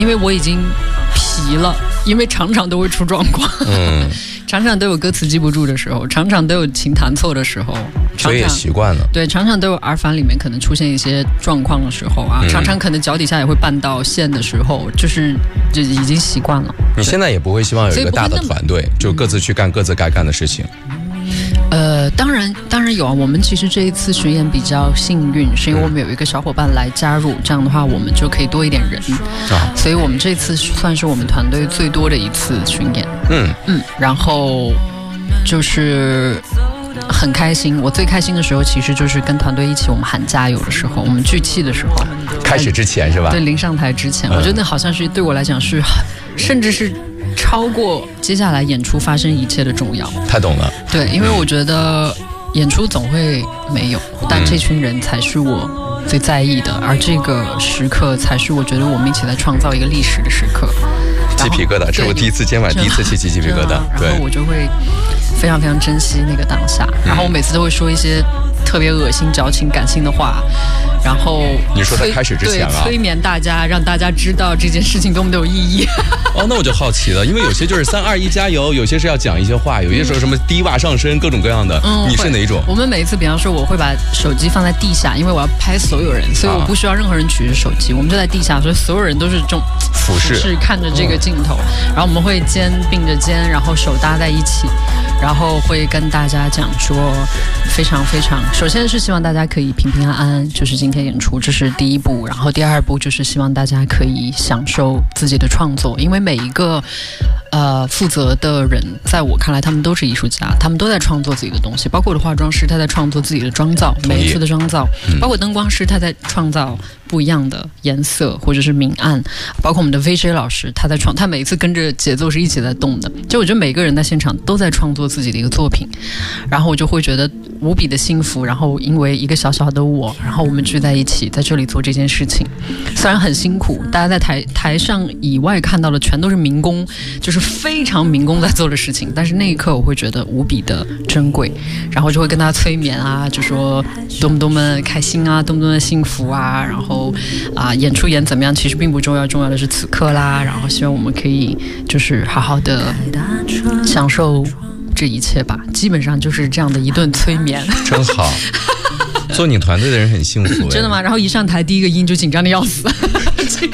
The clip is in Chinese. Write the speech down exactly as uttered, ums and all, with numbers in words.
因为我已经疲了，因为常常都会出状况，嗯，常常都有歌词记不住的时候，常常都有琴弹错的时候， 所以也习惯了。 对，常常都有耳返里面可能出现一些状况的时候啊，嗯、常常可能脚底下也会绊到线的时候，就是就已经习惯了。 你现在也不会希望有一个大的团队，就各自去干各自该干的事情。 呃，当然，当然有啊。我们其实这一次巡演比较幸运，是因为我们有一个小伙伴来加入，这样的话我们就可以多一点人，啊、所以我们这次算是我们团队最多的一次巡演。嗯嗯，然后就是很开心。我最开心的时候，其实就是跟团队一起我们喊加油的时候，我们聚气的时候， 开始之前是吧？ 对，临上台之前，嗯、我觉得那好像是对我来讲是，甚至是。超过接下来演出发生一切的重要。 太懂了。 对，因为我觉得演出总会没有，但这群人才是我最在意的，而这个时刻才是我觉得我们一起在创造一个历史的时刻。 鸡皮疙瘩，这是我第一次今晚第一次起鸡皮疙瘩。 对，然后我就会非常非常珍惜那个当下，然后我每次都会说一些特别恶心、矫情、感性的话，然后你说在开始之前啊， 催眠大家，让大家知道这件事情多么的有意义。 哦，那我就好奇了，因为有些就是三二一加油，有些是要讲一些话，有些时候什么低洼上升，各种各样的。嗯，你是哪一种？ 我们每一次，比方说，我会把手机放在地下，因为我要拍所有人，所以我不需要任何人举着手机，啊、我们就在地下，所以所有人都是这种俯视， 是看着这个镜头，嗯、然后我们会肩并着肩，然后手搭在一起，然后会跟大家讲说，非常非常，首先是希望大家可以平平安安，就是今天演出，这是第一步，然后第二步就是希望大家可以享受自己的创作，因为每一个呃负责的人，在我看来，他们都是艺术家，他们都在创作自己的东西，包括我的化妆师，他在创作自己的妆造，每一次的妆造，嗯、包括灯光师，他在创造不一样的颜色或者是明暗，包括我们的 V J 老师，他在创，他每一次跟着节奏是一起在动的，就我觉得每个人在现场都在创作自己的一个作品，然后我就会觉得无比的幸福，然后因为一个小小的我，然后我们聚在一起在这里做这件事情，虽然很辛苦，大家在台台上以外看到的全都是民工，就是非常民工在做的事情，但是那一刻我会觉得无比的珍贵，然后就会跟他催眠啊，就说多么多么开心啊，多么多么幸福啊，然后啊演出演怎么样其实并不重要，重要的是此刻啦，然后希望我们可以就是好好的享受这一切吧，基本上就是这样的一顿催眠。 真好，做你团队的人很幸福。 真的吗？然后一上台第一个音就紧张的要死。